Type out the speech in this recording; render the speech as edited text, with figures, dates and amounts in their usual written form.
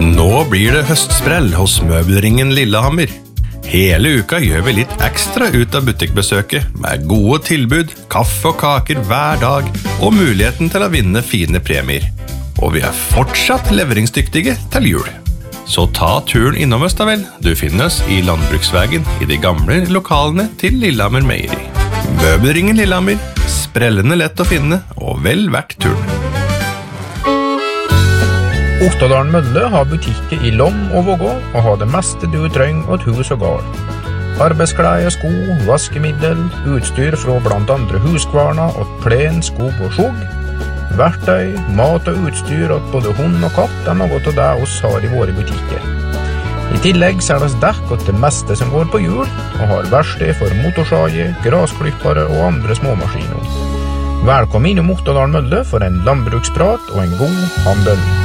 Nå blir det høstsprell hos Møbelringen Lillehammer. Hele uka gjør vi litt ekstra ut av butikkbesøket med gode tilbud, kaffe og kaker hver dag og muligheten til å vinne fine premier. Og vi er fortsatt leveringsdyktige til jul. Så ta turen innom oss da vel. Du finner oss i Landbruksvägen i de gamle lokalene til Lillehammer Meieri. Møbelringen Lillehammer, sprellende lett å finne og vel verdt turen. Ottadalen Mølle har butikker i Lom og Vågå og har det meste du trenger åt hus og gard. Arbeidsklær, sko, vaskemiddel, utstyr fra blant andre huskvarna og plen, skog og skjog. Verktøy, mat og utstyr åt både hund og katt er noe av det oss har i våre butikker. I tillegg selges dekk åt det meste som går på hjul og har verksted for motorsager, grasklippere og andre småmaskiner. Velkommen innom Ottadalen Mølle for en landbruksprat og en god handel.